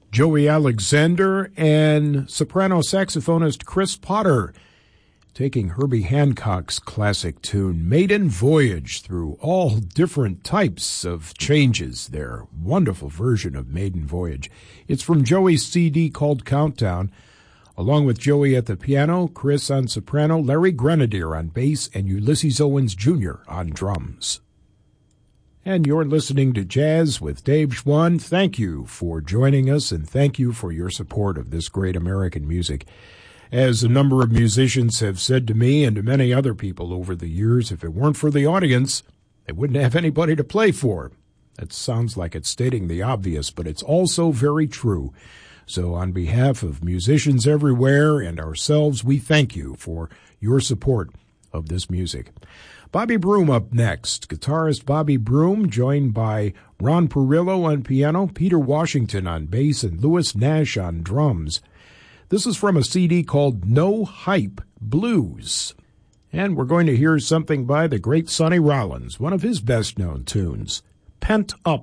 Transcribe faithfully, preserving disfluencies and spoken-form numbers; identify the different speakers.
Speaker 1: Joey Alexander and soprano saxophonist Chris Potter taking Herbie Hancock's classic tune, Maiden Voyage, through all different types of changes. Their wonderful version of Maiden Voyage. It's from Joey's C D called Countdown, along with Joey at the piano, Chris on soprano, Larry Grenadier on bass, and Ulysses Owens Junior on drums. And you're listening to Jazz with Dave Schwann. Thank you for joining us, and thank you for your support of this great American music. As a number of musicians have said to me and to many other people over the years, if it weren't for the audience, they wouldn't have anybody to play for. That sounds like it's stating the obvious, but it's also very true. So on behalf of musicians everywhere and ourselves, we thank you for your support of this music. Bobby Broom up next. Guitarist Bobby Broom, joined by Ron Perillo on piano, Peter Washington on bass, and Louis Nash on drums. This is from a C D called No Hype Blues. And we're going to hear something by the great Sonny Rollins, one of his best-known tunes, Pent Up.